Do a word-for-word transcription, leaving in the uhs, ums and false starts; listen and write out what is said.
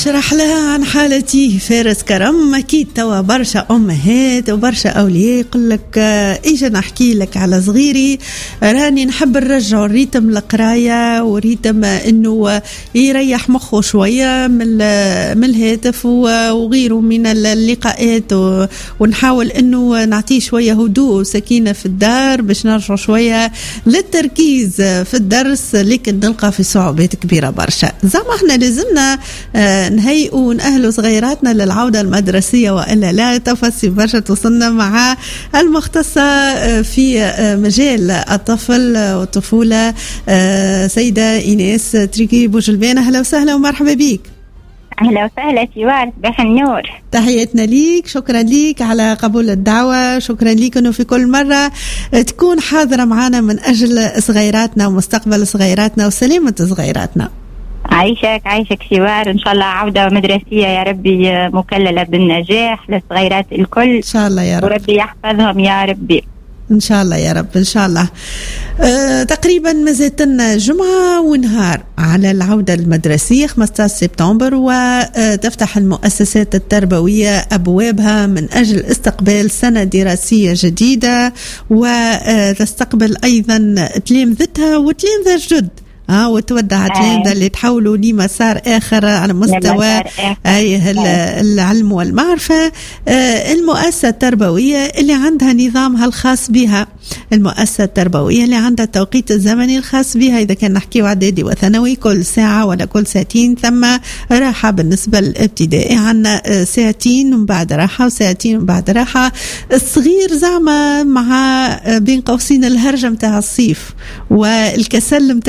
شرح لها عن حالتي فارس كرم. أكيد توا برشا أمهات وبرشا أولياء يقول لك إيش نحكي لك على صغيري، راني نحب نرجع الريتم القراية وريتم إنه يريح مخه شوية من من الهاتف وغيره من اللقاءات، ونحاول إنه نعطيه شوية هدوء وسكينة في الدار باش نرجع شوية للتركيز في الدرس، لكن نلقى في صعوبات كبيرة برشا. زعما احنا لازمنا نهيئوا ونأهلوا صغيراتنا للعودة المدرسية، وإلا لا تفسي برشا. توصلنا مع المختصة في مجال الطفل والطفولة سيدة إيناس تريكي بوجلبان. أهلا وسهلا ومرحبا بيك. أهلا وسهلا سوار، صباح النور. تحياتنا ليك، شكرا ليك على قبول الدعوة، شكرا ليك أنه في كل مرة تكون حاضرة معنا من أجل صغيراتنا ومستقبل صغيراتنا وسلامة صغيراتنا. عايشك عايشك سوار، إن شاء الله عودة مدرسية يا ربي مكللة بالنجاح للصغيرات الكل إن شاء الله يا رب، وربي يحفظهم يا ربي إن شاء الله يا رب إن شاء الله. أه تقريبا مازالت لنا جمعة ونهار على العودة المدرسية خمسة عشر سبتمبر، وتفتح المؤسسات التربوية أبوابها من أجل استقبال سنة دراسية جديدة، وتستقبل أيضا تلامذتها وتلامذة جدد اه وتودع تلامذة اللي تحولوا لمسار آخر على مستوى أي العلم والمعرفة. آه المؤسسة التربوية اللي عندها نظامها الخاص بها، المؤسسة التربوية اللي عندها التوقيت الزمني الخاص بها، إذا كان نحكي إعدادي وثانوي كل ساعة ولا كل ساعتين ثم راحة. بالنسبة للابتدائي عنا ساعتين ومن بعد راحة وساعتين ومن بعد راحة. الصغير زعما مع بين قوسين الهرجة متاع الصيف والكسل متاع